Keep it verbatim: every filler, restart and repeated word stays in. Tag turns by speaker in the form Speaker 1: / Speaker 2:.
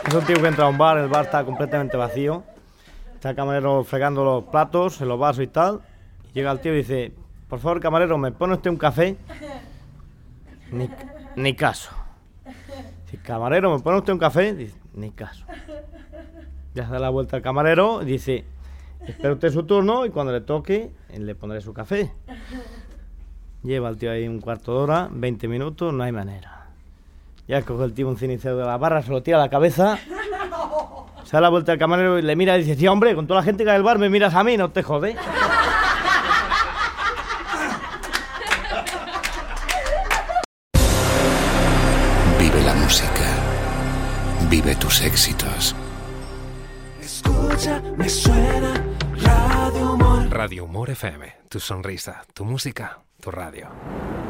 Speaker 1: Es un tío que entra a un bar, el bar está completamente vacío. Está el camarero fregando los platos, en los vasos y tal. Y llega el tío y dice: por favor, camarero, ¿me pone usted un café? Ni, ni caso. Dice: camarero, ¿me pone usted un café? Dice: ni caso. Ya se da la vuelta al camarero y dice: espera usted su turno y cuando le toque, le pondré su café. Lleva el tío ahí un cuarto de hora, veinte minutos, no hay manera. Ya coge el tío un cenicero de la barra, se lo tira a la cabeza, se da la vuelta al camarero y le mira y dice: sí, hombre, con toda la gente que hay del bar me miras a mí, no te jode.
Speaker 2: Vive la música. Vive tus éxitos.
Speaker 3: Escucha, me suena Radio Humor.
Speaker 4: Radio Humor F M. Tu sonrisa, tu música, tu radio.